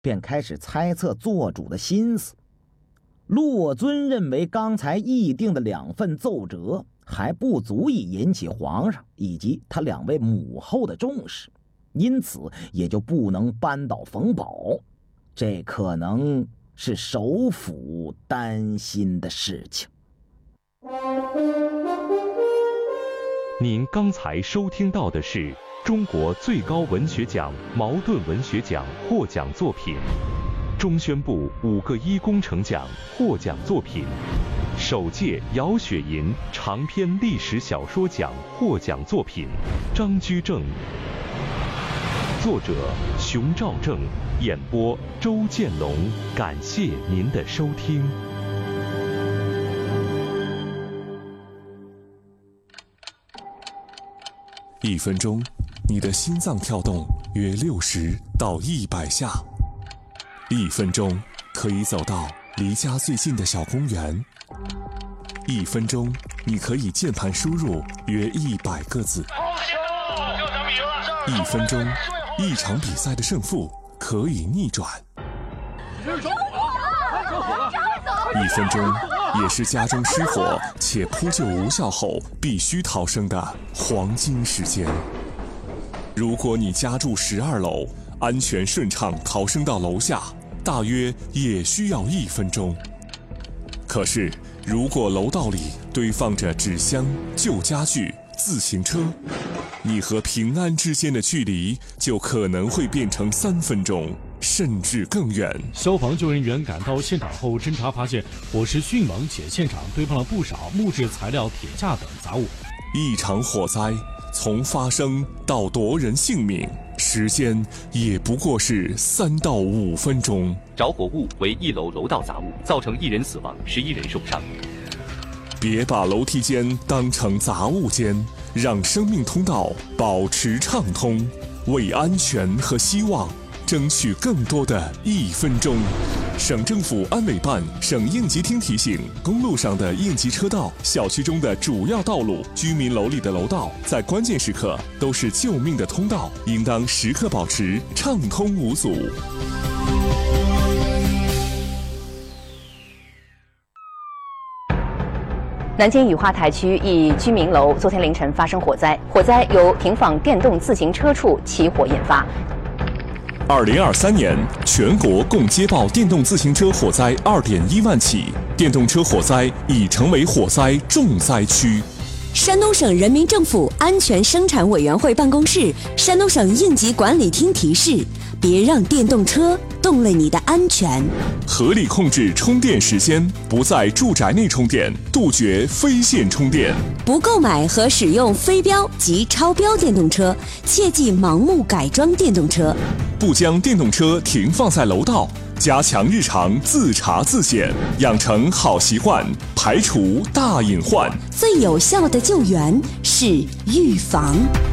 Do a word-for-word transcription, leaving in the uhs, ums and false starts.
便开始猜测做主的心思。洛尊认为刚才议定的两份奏折还不足以引起皇上以及他两位母后的重视，因此也就不能扳倒冯保。这可能是首辅担心的事情。 您刚才收听到的是中国最高文学奖茅盾文学奖获奖作品，中宣部五个一工程奖获奖作品，首届姚雪银长篇历史小说奖获奖作品张居正，作者熊兆正，演播周建龙。感谢您的收听。 一分钟，你的心脏跳动约六十到一百下。一分钟可以走到离家最近的小公园。一分钟，你可以键盘输入约一百个字。一分钟，一场比赛的胜负可以逆转。一分钟，也是家中失火且扑救无效后必须逃生的黄金时间。如果你家住十二楼，安全顺畅逃生到楼下，大约也需要一分钟。可是，如果楼道里堆放着纸箱、旧家具、自行车，你和平安之间的距离就可能会变成三分钟，甚至更远。 消防救援员赶到现场后侦查发现，火势迅猛，且现场堆放了不少木质材料、铁架等杂物。 一场火灾从发生到夺人性命，时间也不过是三到五分钟。 着火物为一楼楼道杂物，造成一人死亡，十一人受伤。 别把楼梯间当成杂物间，让生命通道保持畅通，为安全和希望争取更多的一分钟。省政府安委办、省应急厅提醒：公路上的应急车道、小区中的主要道路、居民楼里的楼道，在关键时刻都是救命的通道，应当时刻保持畅通无阻。 南京雨花台区一居民楼昨天凌晨发生火灾，火灾由停放电动自行车处起火引发。 二零二三年，全国共接报电动自行车火灾二点一万起，电动车火灾已成为火灾重灾区。 山东省人民政府安全生产委员会办公室、山东省应急管理厅提示：别让电动车动了你的安全。 合理控制充电时间，不在住宅内充电，杜绝非线充电。 不购买和使用非标及超标电动车，切忌盲目改装电动车。 不将电动车停放在楼道，加强日常自查自检，养成好习惯，排除大隐患。 最有效的救援是预防。